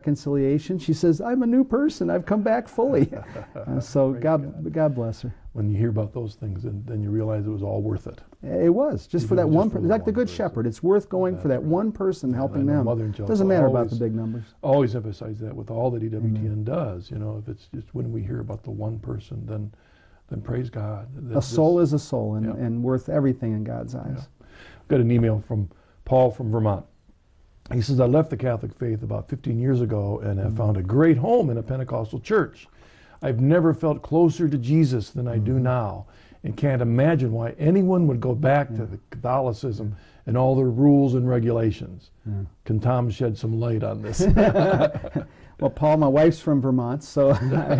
reconciliation, she says, I'm a new person. I've come back fully. So God bless her. When you hear about those things, then you realize it was all worth it. It was, just for that one person. Like the Good Shepherd. It's worth going for that one person, helping them. Doesn't matter about the big numbers. Always emphasize that with all that EWTN does. You know, if it's just when we hear about the one person, then praise God. A soul is a soul, and worth everything in God's eyes. Got an email from Paul from Vermont. He says, I left the Catholic faith about 15 years ago and have found a great home in a Pentecostal church. I've never felt closer to Jesus than I do now, and can't imagine why anyone would go back to the Catholicism and all their rules and regulations. Can Tom shed some light on this? Well, Paul, my wife's from Vermont, so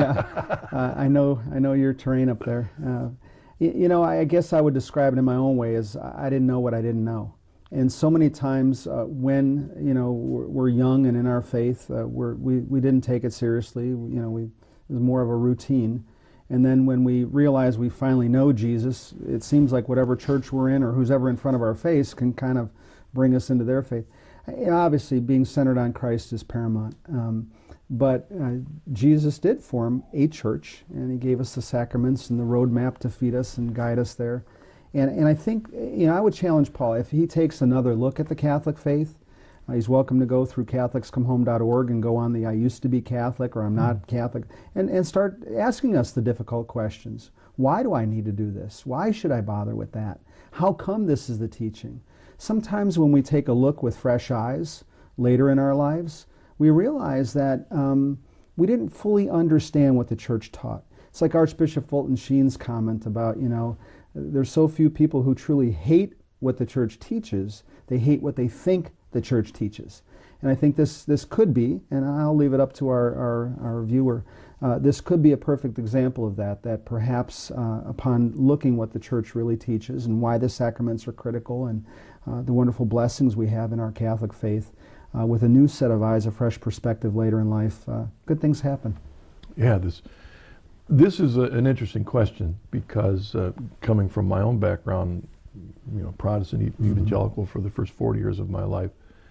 I know your terrain up there. You know, I guess I would describe it in my own way as I didn't know what I didn't know. And so many times when, you know, we're young and in our faith, we didn't take it seriously. You know, it was more of a routine. And then when we realize we finally know Jesus, it seems like whatever church we're in or who's ever in front of our face can kind of bring us into their faith. You know, obviously, being centered on Christ is paramount. But Jesus did form a church, and he gave us the sacraments and the roadmap to feed us and guide us there. And I think, you know, I would challenge Paul, if he takes another look at the Catholic faith, he's welcome to go through CatholicsComeHome.org and go on the I used to be Catholic or I'm not Catholic, and start asking us the difficult questions. Why do I need to do this? Why should I bother with that? How come this is the teaching? Sometimes when we take a look with fresh eyes later in our lives, we realize that we didn't fully understand what the church taught. It's like Archbishop Fulton Sheen's comment about, you know, there's so few people who truly hate what the church teaches. They hate what they think the church teaches. And I think this could be, and I'll leave it up to our viewer, this could be a perfect example of that perhaps upon looking what the church really teaches and why the sacraments are critical and the wonderful blessings we have in our Catholic faith, with a new set of eyes, a fresh perspective later in life, good things happen. Yeah, this is an interesting question because coming from my own background, you know, Protestant evangelical for the first 40 years of my life,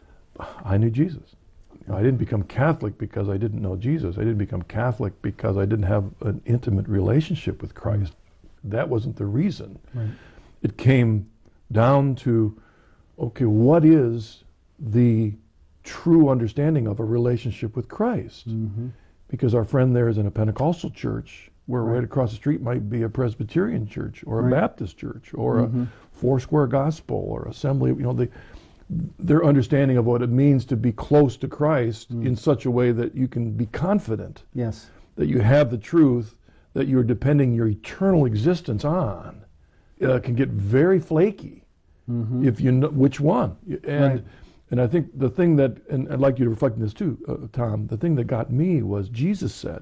I knew Jesus. You know, I didn't become Catholic because I didn't know Jesus. I didn't become Catholic because I didn't have an intimate relationship with Christ. That wasn't the reason. Right. It came down to, okay, what is the true understanding of a relationship with Christ? Because our friend there is in a Pentecostal church, where right across the street might be a Presbyterian church or a Baptist church or a Foursquare Gospel or Assembly. You know, their understanding of what it means to be close to Christ in such a way that you can be confident that you have the truth that you're depending your eternal existence on, can get very flaky if you know which one. And I think the thing that, and I'd like you to reflect on this too, Tom, the thing that got me was Jesus said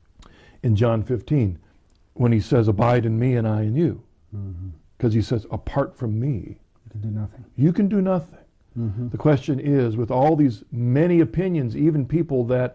in John 15, when he says, abide in me and I in you. Because he says, apart from me, you can do nothing. You can do nothing. The question is, with all these many opinions, even people that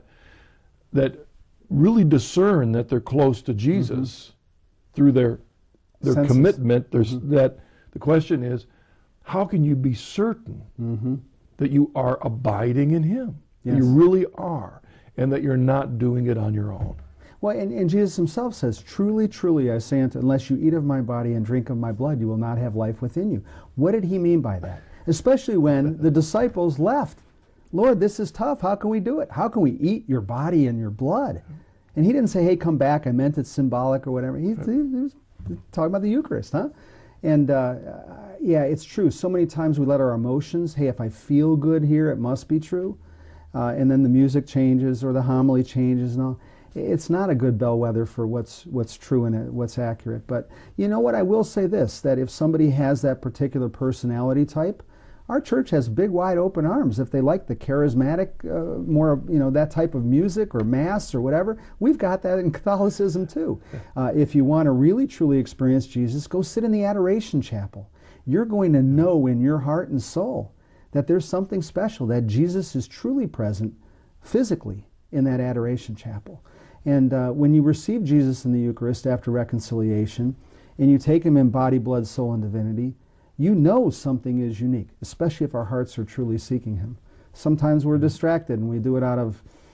really discern that they're close to Jesus through their commitment, that the question is, how can you be certain that you are abiding in him? That you really are, and that you're not doing it on your own. Well, and Jesus himself says, truly, truly, I say unto you, unless you eat of my body and drink of my blood, you will not have life within you. What did he mean by that? Especially when the disciples left. Lord, this is tough. How can we do it? How can we eat your body and your blood? And he didn't say, hey, come back. I meant it's symbolic or whatever. He was talking about the Eucharist, huh? And yeah, it's true. So many times we let our emotions, hey, if I feel good here, it must be true. And then the music changes or the homily changes and all. It's not a good bellwether for what's true and what's accurate. But you know what? I will say this, that if somebody has that particular personality type, our church has big, wide open arms. If they like the charismatic, more, you know, that type of music or mass or whatever, we've got that in Catholicism too. If you want to really, truly experience Jesus, go sit in the Adoration Chapel. You're going to know in your heart and soul that there's something special, that Jesus is truly present physically in that Adoration Chapel. And when you receive Jesus in the Eucharist after reconciliation, and you take him in body, blood, soul, and divinity, you know something is unique, especially if our hearts are truly seeking him. Sometimes we're distracted and we do it out of